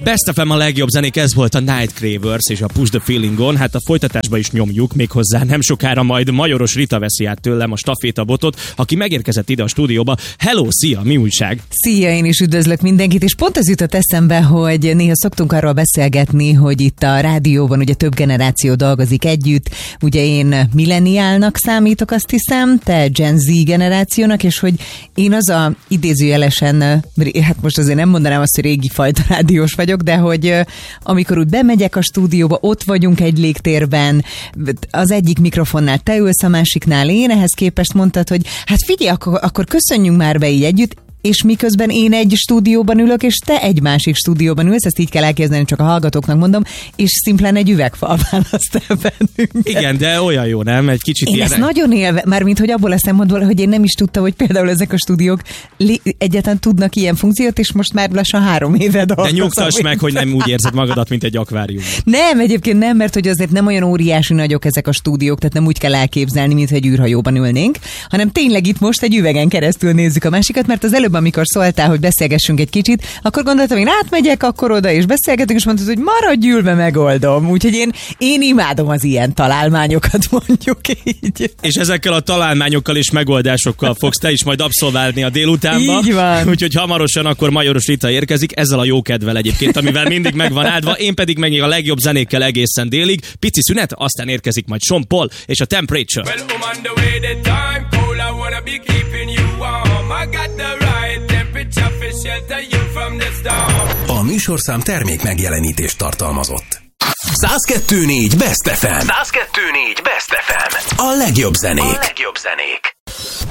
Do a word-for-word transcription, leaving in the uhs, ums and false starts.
Best ef em a legjobb zenék, ez volt a Night Cravers és a Push the Feeling On. Hát a folytatásba is nyomjuk, méghozzá nem sokára majd Majoros Rita veszi át tőlem a stafétabotot, aki megérkezett ide a stúdióba. Hello, szia, mi újság? Szia, én is üdvözlök mindenkit, és pont az jutott eszembe, hogy néha szoktunk arról beszélgetni, hogy itt a rádióban ugye több generáció dolgozik együtt. Ugye én milleniálnak számítok, azt hiszem, te Gen Z generációnak, és hogy én az a idézőjelesen, hát most azért nem mondanám azt, hogy régi fajta rádiós vagyok, de hogy amikor úgy bemegyek a stúdióba, ott vagyunk egy légtérben, az egyik mikrofonnál te ülsz, a másiknál én, ehhez képest mondtad, hogy hát figyelj, akkor, akkor köszönjünk már be így együtt, és miközben én egy stúdióban ülök, és te egy másik stúdióban ülsz, ezt így kell elképzelni, csak a hallgatóknak mondom, és szimplán egy üvegfal választ el bennünket. Igen, de olyan jó, nem? Egy kicsit én ilyen... ezt nagyon élve, mármint, hogy abból a szempontból, hogy én nem is tudtam, hogy például ezek a stúdiók egyáltalán tudnak ilyen funkciót, és most már lassan három éve dolgozom. De nyugtass meg, hogy nem úgy érzed magadat, mint egy akvárium. Nem, egyébként nem, mert hogy azért nem olyan óriási nagyok ezek a stúdiók, tehát nem úgy kell elképzelni, mint egy űrhajóban ülnénk, hanem tényleg itt most egy üvegen keresztül nézzük a másikat, mert az előbb, amikor szóltál, hogy beszélgessünk egy kicsit, akkor gondoltam, én átmegyek akkor oda, és beszélgetünk, és mondtad, hogy maradj ülve, megoldom. Úgyhogy én, én imádom az ilyen találmányokat, mondjuk így. És ezekkel a találmányokkal és megoldásokkal fogsz te is majd abszolválni a délutánba. Így van. Úgyhogy hamarosan akkor Majoros Rita érkezik, ezzel a jó kedvel egyébként, amivel mindig megvan áldva. Én pedig meg a legjobb zenékkel egészen délig. Pici szünet, aztán érkezik majd Sean Paul és a Temperature. Well, I'm on the way, the time cold, I wanna be keeping you warm. I got the right temperature for shelter you from the storm. A műsorszám termék megjelenítést tartalmazott. száz kettő négy Best ef em. száz kettő négy Best ef em. A legjobb zenék. A legjobb zenék.